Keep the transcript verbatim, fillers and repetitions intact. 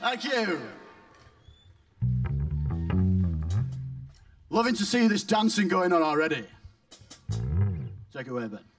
Thank you. Loving to see this dancing going on already. Take it away, Ben.